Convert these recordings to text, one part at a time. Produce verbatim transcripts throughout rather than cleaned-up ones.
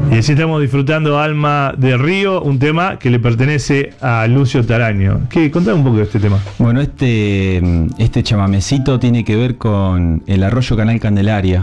Y así estamos disfrutando Alma de Río, un tema que le pertenece a Lucio Taraño. ¿Qué? Contame un poco de este tema. Bueno, este, este chamamecito tiene que ver con el arroyo Canal Candelaria.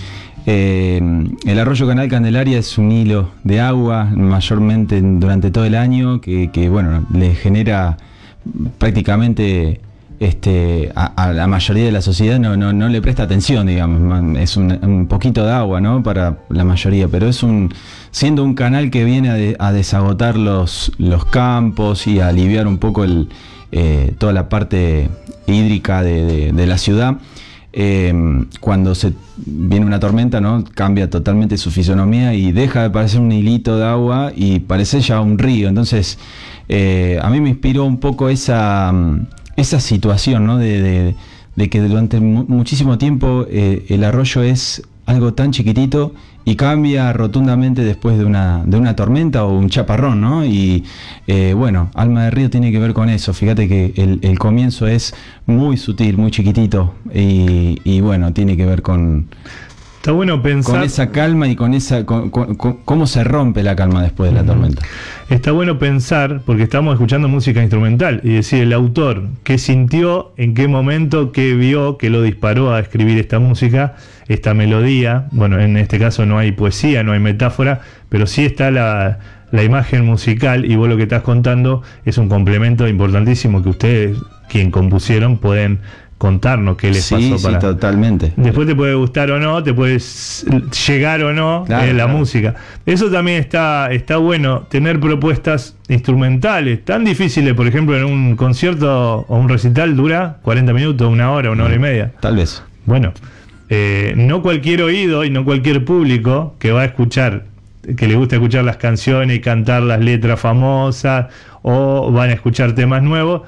Eh, el arroyo Canal Candelaria es un hilo de agua, mayormente durante todo el año, que, que bueno, le genera prácticamente este, a, a la mayoría de la sociedad no, no, no le presta atención, digamos, es un, un poquito de agua, ¿no? Para la mayoría, pero es un, siendo un canal que viene a, de, a desagotar los, los campos y a aliviar un poco el, eh, toda la parte hídrica de, de, de la ciudad. Eh, cuando se viene una tormenta, ¿no? Cambia totalmente su fisonomía y deja de parecer un hilito de agua y parece ya un río. Entonces eh, a mí me inspiró un poco esa, esa situación, ¿no? de, de, de que durante mu muchísimo tiempo eh, el arroyo es algo tan chiquitito y cambia rotundamente después de una, de una tormenta o un chaparrón, ¿no? Y eh, bueno, Alma de Río tiene que ver con eso. Fíjate que el, el comienzo es muy sutil, muy chiquitito y, y bueno, tiene que ver con... Está bueno pensar... Con esa calma y con esa con, con, con, cómo se rompe la calma después de la uh-huh. tormenta. Está bueno pensar, porque estamos escuchando música instrumental, y decir el autor, qué sintió, en qué momento, qué vio, que lo disparó a escribir esta música, esta melodía. Bueno, en este caso no hay poesía, no hay metáfora, pero sí está la, la imagen musical, y vos lo que estás contando es un complemento importantísimo que ustedes, quien compusieron, pueden contarnos qué les sí, pasó para... Sí, totalmente. Después te puede gustar o no, te puede llegar o no claro, eh, la claro. música. Eso también está, está bueno, tener propuestas instrumentales tan difíciles. Por ejemplo, en un concierto o un recital dura cuarenta minutos, una hora, una hora y media. Tal vez. Bueno, eh, no cualquier oído y no cualquier público que va a escuchar, que le gusta escuchar las canciones y cantar las letras famosas, o van a escuchar temas nuevos,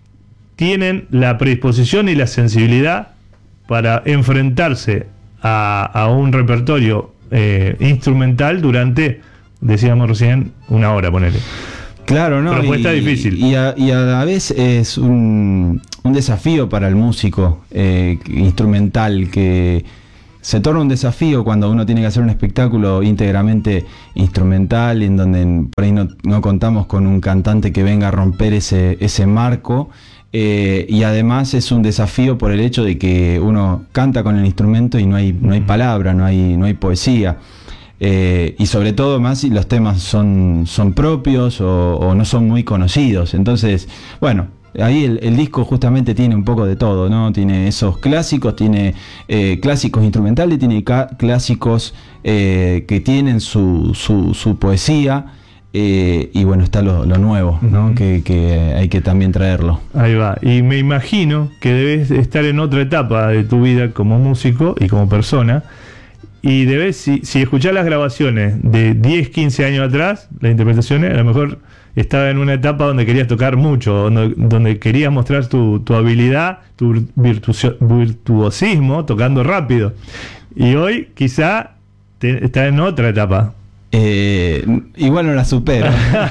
tienen la predisposición y la sensibilidad para enfrentarse a, a un repertorio eh, instrumental durante, decíamos recién, una hora, ponele. Claro, ¿no? Propuesta y, difícil. Y a, y a la vez es un, un desafío para el músico eh, instrumental, que se torna un desafío cuando uno tiene que hacer un espectáculo íntegramente instrumental, en donde por ahí no, no contamos con un cantante que venga a romper ese, ese marco. Eh, y además es un desafío por el hecho de que uno canta con el instrumento y no hay, no hay palabra, no hay, no hay poesía. Eh, y sobre todo más si los temas son, son propios o, o no son muy conocidos. Entonces, bueno, ahí el, el disco justamente tiene un poco de todo, ¿no? Tiene esos clásicos, tiene eh, clásicos instrumentales, tiene clásicos eh, que tienen su, su, su poesía. Eh, y bueno, está lo, lo nuevo, ¿no? Uh-huh. que, que hay que también traerlo. Ahí va. Y me imagino que debes estar en otra etapa de tu vida como músico y como persona. Y debes, si, si escuchás las grabaciones de diez, quince años atrás, las interpretaciones, a lo mejor estaba en una etapa donde querías tocar mucho, donde, donde querías mostrar tu, tu habilidad, tu virtuosismo, virtuosismo, tocando rápido. Y hoy quizá te, estás en otra etapa. Eh, igual no la supero.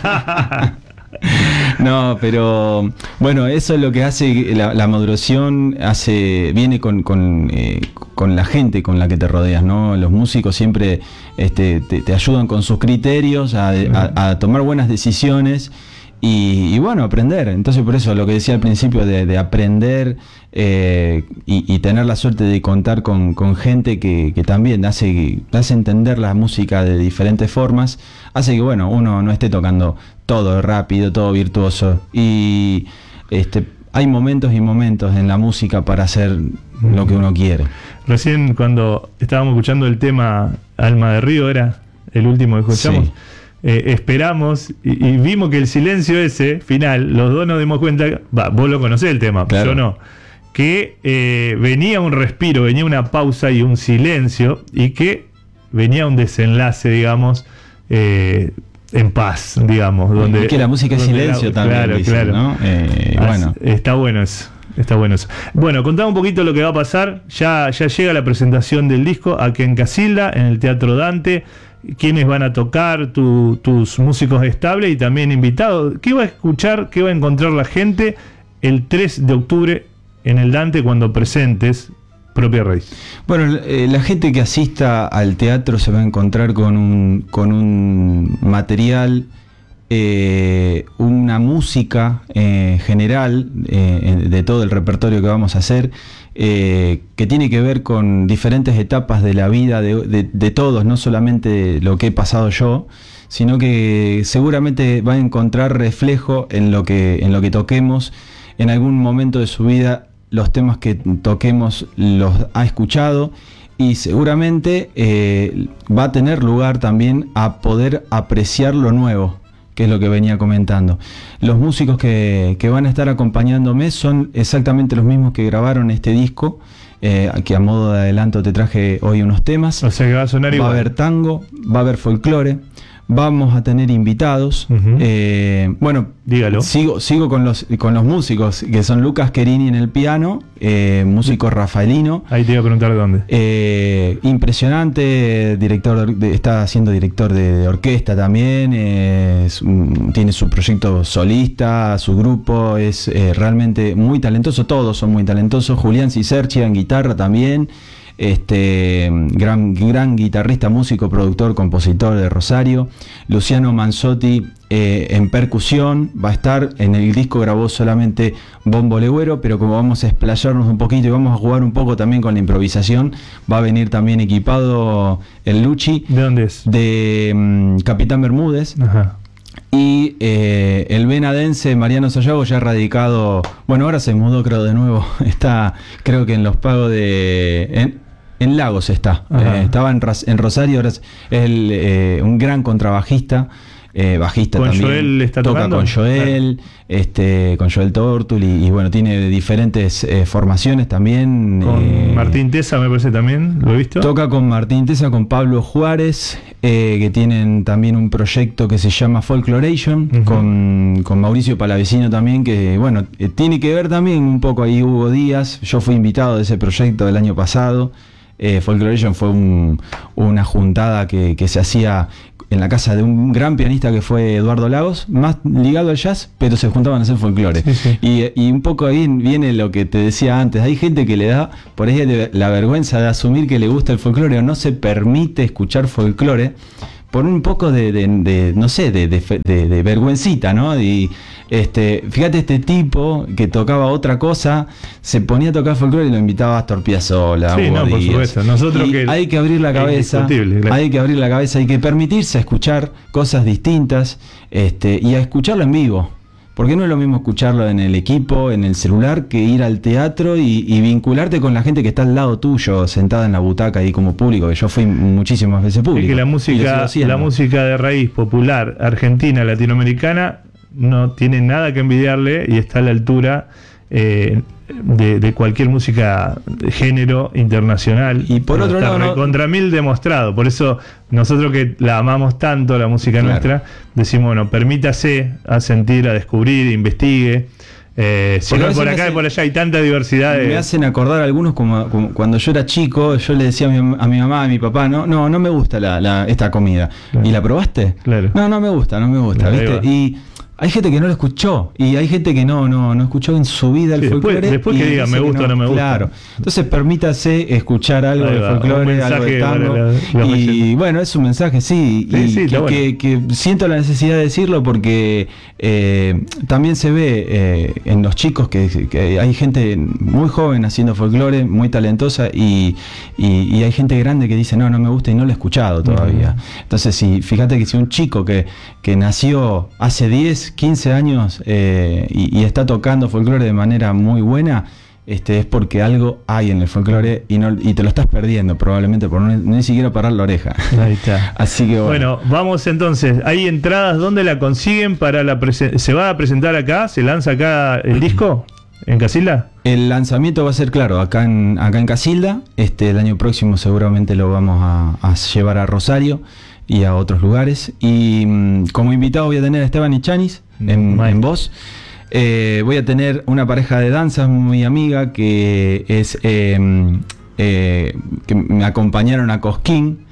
No, pero bueno, eso es lo que hace la, la maduración, hace, viene con, con, eh, con la gente con la que te rodeas, ¿no? Los músicos siempre este, te, te ayudan con sus criterios a, a, a tomar buenas decisiones y, y bueno, aprender. Entonces por eso lo que decía al principio de, de aprender eh, y, y tener la suerte de contar con, con gente que, que también hace, hace entender la música de diferentes formas, hace que bueno, uno no esté tocando todo rápido, todo virtuoso. Y este, hay momentos y momentos en la música para hacer lo que uno quiere. Recién cuando estábamos escuchando el tema Alma de Río, era el último que escuchamos. Sí. Eh, esperamos y, y vimos que el silencio ese final, los dos nos dimos cuenta, va, vos lo conocés el tema, claro. Yo no, que eh, venía un respiro, venía una pausa y un silencio, y que venía un desenlace, digamos, eh, en paz, digamos, donde y que la música es silencio la, también, claro, dicen, claro. ¿no? Eh, As, bueno. Está bueno eso. Está bueno eso. Bueno, contame un poquito lo que va a pasar. Ya, ya llega la presentación del disco aquí en Casilda, en el Teatro Dante. ¿Quiénes van a tocar? Tu, tus músicos estables y también invitados. ¿Qué va a escuchar? ¿Qué va a encontrar la gente el tres de octubre en el Dante cuando presentes propia raíz. Bueno, eh, la gente que asista al teatro se va a encontrar con un, con un material, eh, una música eh, general eh, de todo el repertorio que vamos a hacer, eh, que tiene que ver con diferentes etapas de la vida de, de, de todos, no solamente lo que he pasado yo, sino que seguramente va a encontrar reflejo en lo que, en lo que toquemos. En algún momento de su vida los temas que toquemos los ha escuchado, y seguramente eh, va a tener lugar también a poder apreciar lo nuevo, que es lo que venía comentando. Los músicos que, que van a estar acompañándome son exactamente los mismos que grabaron este disco, eh, que a modo de adelanto te traje hoy unos temas. O sea que va a sonar igual. Va a haber tango, va a haber folclore, vamos a tener invitados. Uh-huh. eh, bueno, dígalo. Sigo, sigo con los con los músicos, que son Lucas Querini en el piano, eh, músico rafaelino. Ahí te iba a preguntar dónde. Eh, impresionante, director de, está siendo director de, de orquesta también, eh, es, um, tiene su proyecto solista, su grupo, es eh, realmente muy talentoso, todos son muy talentosos. Julián Cicerchia en guitarra también. Este gran, gran guitarrista, músico, productor, compositor de Rosario. Luciano Manzotti eh, en percusión, va a estar en el disco, grabó solamente bombo legüero, pero como vamos a explayarnos un poquito y vamos a jugar un poco también con la improvisación, va a venir también equipado el Luchi. ¿De dónde es? De um, Capitán Bermúdez. Ajá. Y eh, el venadense Mariano Sayago, ya radicado, bueno, ahora se mudó creo de nuevo, está creo que en Los Pagos de... En, en Lagos está, eh, estaba en, en Rosario, ahora es el, eh, un gran contrabajista, eh, bajista ¿Con también. Joel está toca tocando? con Joel, ah. este, con Joel Tortul y, y bueno, tiene diferentes eh, formaciones también. Con eh, Martín Tesa me parece también, ¿lo he visto? Toca con Martín Tesa, con Pablo Juárez, eh, que tienen también un proyecto que se llama Folkloration, uh-huh. con, con Mauricio Palavecino también, que bueno, eh, tiene que ver también un poco ahí Hugo Díaz. Yo fui invitado de ese proyecto del año pasado. Eh, Folkloration fue un, una juntada que, que se hacía en la casa de un gran pianista que fue Eduardo Lagos, más ligado al jazz, pero se juntaban a hacer folclore. Sí, sí. Y, y un poco ahí viene lo que te decía antes, hay gente que le da por ahí la vergüenza de asumir que le gusta el folclore o no se permite escuchar folclore por un poco de, de, de no sé, de, de, de, de vergüencita, ¿no? Y este, fíjate, este tipo que tocaba otra cosa, se ponía a tocar folclore y lo invitaba a Astor Piazzolla. Sí, no, por supuesto. Nosotros y que hay que abrir la cabeza, claro. hay que abrir la cabeza, hay que permitirse escuchar cosas distintas, este, y a escucharlo en vivo. Porque no es lo mismo escucharlo en el equipo, en el celular, que ir al teatro y, y vincularte con la gente que está al lado tuyo, sentada en la butaca ahí como público, que yo fui muchísimas veces público. Es que la música, la música de raíz popular, argentina, latinoamericana, no tiene nada que envidiarle y está a la altura eh, de, de cualquier música de género internacional. Y por otro lado, no, contra mil demostrado. Por eso nosotros que la amamos tanto, la música claro. nuestra, decimos, bueno, permítase a sentir, a descubrir, investigue. Eh, si no, por acá y por allá hay tanta diversidad. De... Me hacen acordar algunos como, como cuando yo era chico, yo le decía a mi, a mi mamá, a mi papá, no, no, no me gusta la, la, esta comida. Claro. ¿Y la probaste? Claro. No, no me gusta, no me gusta, claro, ¿viste? Y hay gente que no lo escuchó y hay gente que no no no escuchó en su vida el sí, folclore. Después, después que diga me gusta o no, no me gusta. Claro. Entonces permítase escuchar algo de folclore, algo de tango. La, la y bueno, es un mensaje, sí. sí, y sí que, bueno. que, que siento la necesidad de decirlo porque eh, también se ve eh, en los chicos que, que hay gente muy joven haciendo folclore, muy talentosa, y, y, y hay gente grande que dice no, no me gusta y no lo he escuchado todavía. Uh-huh. Entonces, si fíjate que si un chico que, que nació hace diez, quince años eh, y, y está tocando folclore de manera muy buena, este, es porque algo hay en el folclore y, no, y te lo estás perdiendo probablemente por no, ni siquiera parar la oreja. Ahí está. Así que bueno. Bueno, vamos entonces. ¿Hay entradas? ¿Dónde la consiguen para la presen- ¿Se va a presentar acá? ¿Se lanza acá el disco? ¿En Casilda? El lanzamiento va a ser, claro, acá en, acá en Casilda. Este, el año próximo seguramente lo vamos a, a llevar a Rosario y a otros lugares. Y mmm, como invitado voy a tener a Esteban Ichanis en, en voz. Eh, voy a tener una pareja de danzas muy amiga que es eh, eh, que me acompañaron a Cosquín,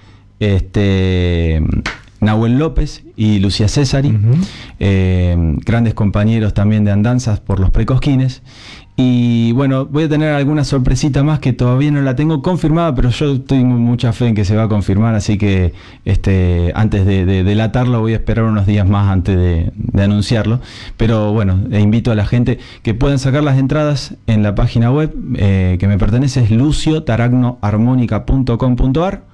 este, Nahuel López y Lucía Césari, uh-huh. eh, grandes compañeros también de andanzas por los Precosquines. Y bueno, voy a tener alguna sorpresita más que todavía no la tengo confirmada, pero yo tengo mucha fe en que se va a confirmar, así que este, antes de, de delatarlo voy a esperar unos días más antes de, de anunciarlo. Pero bueno, e invito a la gente que puedan sacar las entradas en la página web eh, que me pertenece, es lucio taragno armónica punto com punto ar.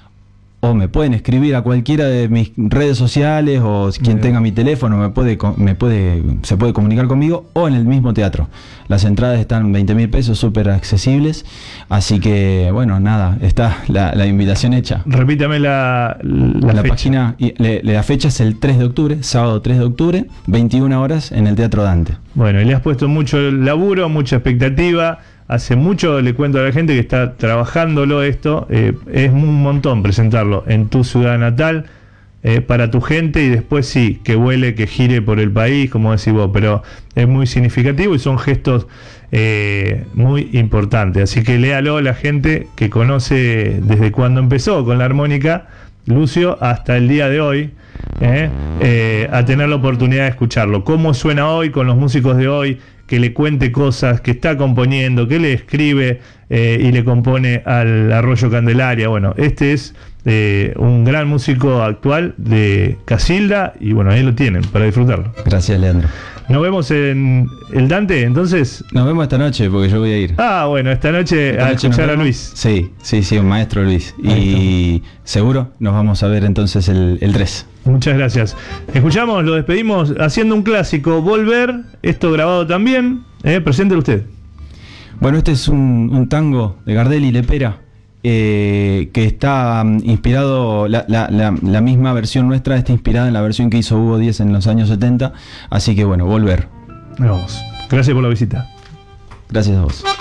O me pueden escribir a cualquiera de mis redes sociales, o quien tenga mi teléfono me puede, me puede, se puede comunicar conmigo, o en el mismo teatro. Las entradas están veinte mil pesos, súper accesibles. Así que, bueno, nada, está la, la invitación hecha. Repítame la, la, la fecha. página. Y le, la fecha es el tres de octubre, sábado tres de octubre, veintiuna horas en el Teatro Dante. Bueno, y le has puesto mucho laburo, mucha expectativa. Hace mucho le cuento a la gente que está trabajándolo esto, eh, es un montón presentarlo en tu ciudad natal, eh, para tu gente, y después sí, que vuele, que gire por el país, como decís vos, pero es muy significativo y son gestos eh, muy importantes. Así que léalo a la gente que conoce desde cuando empezó con la armónica, Lucio, hasta el día de hoy, eh, eh, a tener la oportunidad de escucharlo. Cómo suena hoy con los músicos de hoy, que le cuente cosas, que está componiendo, que le escribe eh, y le compone al Arroyo Candelaria. Bueno, este es eh, un gran músico actual de Casilda, y bueno, ahí lo tienen para disfrutarlo. Gracias, Leandro. Nos vemos en el Dante, entonces. Nos vemos esta noche, porque yo voy a ir. Ah, bueno, esta noche esta a noche escuchar a Luis. Sí, sí, sí, un maestro Luis. Y seguro nos vamos a ver entonces el, el tres. Muchas gracias. Escuchamos, lo despedimos haciendo un clásico, Volver, esto grabado también. Eh, preséntelo usted. Bueno, este es un, un tango de Gardel y Lepera, eh, que está um, inspirado, la, la, la, la misma versión nuestra está inspirada en la versión que hizo Hugo Díez en los años setenta. Así que bueno, Volver. Vamos. Gracias por la visita. Gracias a vos.